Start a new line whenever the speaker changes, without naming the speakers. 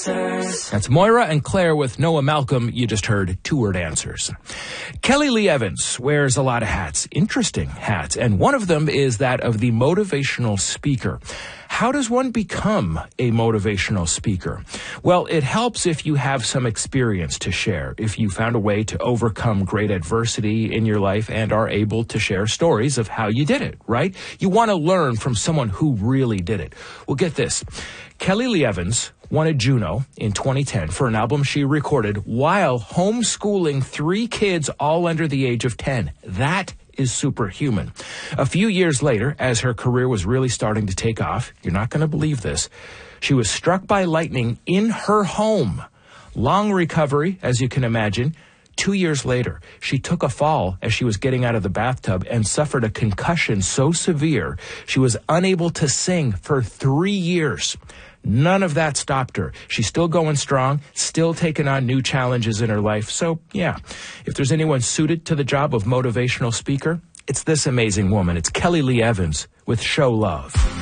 answers.
That's Moira and Claire with Noah Malcolm. You just heard two-word answers. Kelly Lee Evans wears a lot of hats, interesting hats, and one of them is that of the motivational speaker. How does one become a motivational speaker? Well, it helps if you have some experience to share, if you found a way to overcome great adversity in your life and are able to share stories of how you did it, right? You want to learn from someone who really did it. Well, get this. Kelly Lee Evans won a Juno in 2010 for an album she recorded while homeschooling 3 kids all under the age of 10. That is superhuman. A few years later, as her career was really starting to take off, you're not going to believe this, she was struck by lightning in her home. Long recovery, as you can imagine. 2 years later, she took a fall as she was getting out of the bathtub and suffered a concussion so severe she was unable to sing for 3 years. None of that stopped her. She's still going strong, still taking on new challenges in her life. So, yeah, if there's anyone suited to the job of motivational speaker, it's this amazing woman. It's Kelly Lee Evans with Show Love.